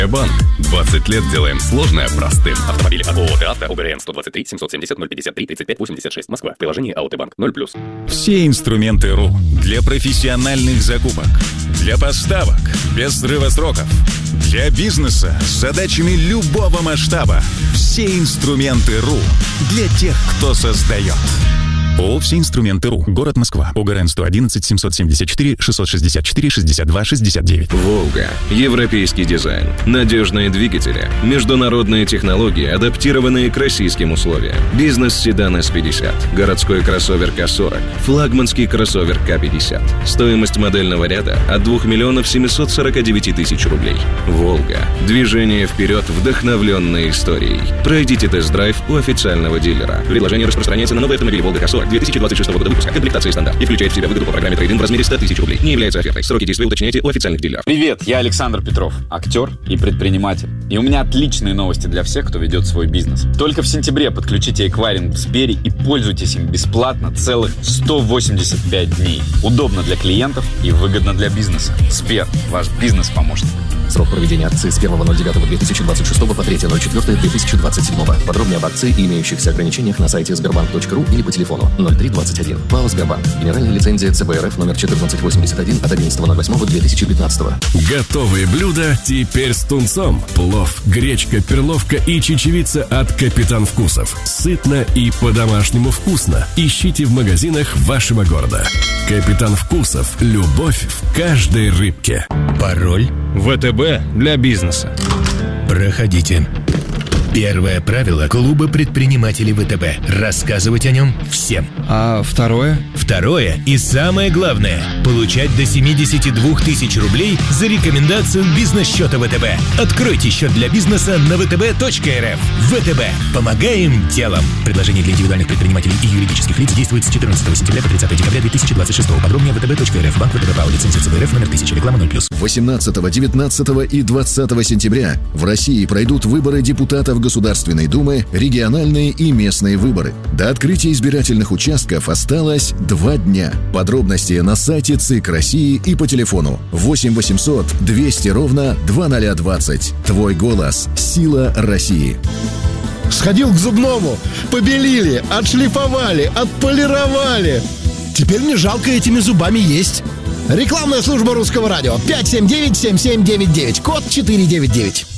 Банк. 20 лет делаем сложное простым. Автомобили от ООО «АВТО», ОГРН 123 770 053 35 86, Москва. Приложение АОТ Банк 0+. Все инструменты РУ для профессиональных закупок, для поставок без срыва сроков, для бизнеса с задачами любого масштаба. Все инструменты РУ для тех, кто создает. ООО «Все инструменты РУ». Город Москва. ОГРН 111 774 664 62 69. «Волга». Европейский дизайн. Надежные двигатели. Международные технологии, адаптированные к российским условиям. Бизнес-седан S50. Городской кроссовер К40. Флагманский кроссовер К50. Стоимость модельного ряда от 2 миллионов 749 тысяч рублей. «Волга». Движение вперед, вдохновленное историей. Пройдите тест-драйв у официального дилера. Предложение распространяется на новые автомобили «Волга К40» 2026 года выпуска. Комплектация стандарт и включает в себя выгоду по программе трейд-ин в размере 100 тысяч рублей. Не является офертой. Сроки действия уточняйте у официальных дилеров. Привет, я Александр Петров, актер и предприниматель. И у меня отличные новости для всех, кто ведет свой бизнес. Только в сентябре подключите эквайринг в Сбере и пользуйтесь им бесплатно целых 185 дней. Удобно для клиентов и выгодно для бизнеса. Сбер, ваш бизнес-помощник. Срок проведения акции с 1.09.2026 по 3.04.2027. Подробнее об акции и имеющихся ограничениях на сайте sberbank.ru или по телефону 0321. ПАО «Сбербанк». Генеральная лицензия ЦБ РФ номер 1481 от 11.08.2015. Готовые блюда теперь с тунцом. Плов, гречка, перловка и чечевица от Капитан Вкусов. Сытно и по-домашнему вкусно. Ищите в магазинах вашего города. Капитан Вкусов. Любовь в каждой рыбке. Пароль ВТБ для бизнеса. Проходите. Первое правило клуба предпринимателей ВТБ. Рассказывать о нем всем. А второе? Второе и самое главное – получать до 72 тысяч рублей за рекомендацию бизнес-счета ВТБ. Откройте счет для бизнеса на vtb.rf. ВТБ. Помогаем делом. Предложение для индивидуальных предпринимателей и юридических лиц действует с 14 сентября по 30 декабря 2026. Подробнее vtb.rf. Банк ВТБ ПАО. Лицензия ЦБ РФ номер 1000. Реклама 0+. 18, 19 и 20 сентября в России пройдут выборы депутатов Государственной Думы, региональные и местные выборы. До открытия избирательных участков осталось 2 дня. Подробности на сайте ЦИК России и по телефону 8 800 200 ровно 2020. Твой голос – сила России. Сходил к зубному, побелили, отшлифовали, отполировали. Теперь не жалко этими зубами есть. Рекламная служба Русского радио. 579-7799. Код 499.